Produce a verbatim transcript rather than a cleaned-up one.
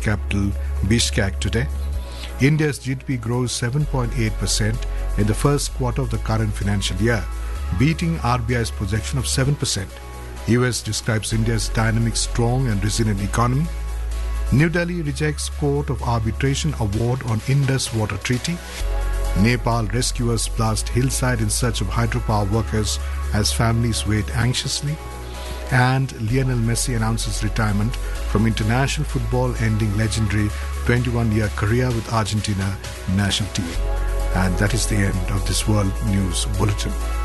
capital Bishkek today. India's G D P grows seven point eight percent in the first quarter of the current financial year, beating R B I's projection of seven percent. U S describes India's dynamic, strong and resilient economy. New Delhi rejects Court of Arbitration award on Indus Water Treaty. Nepal rescuers blast hillside in search of hydropower workers as families wait anxiously. And Lionel Messi announces retirement from international football, ending legendary twenty-one-year career with Argentina national team. And that is the end of this World News Bulletin.